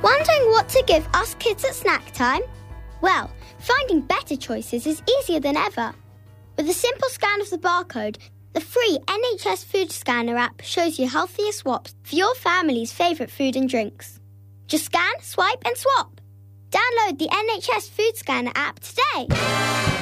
Wondering what to give us kids at snack time? Well, finding better choices is easier than ever. With a simple scan of the barcode, the free NHS Food Scanner app shows you healthier swaps for your family's favourite food and drinks. Just scan, swipe and swap. Download the NHS Food Scanner app today.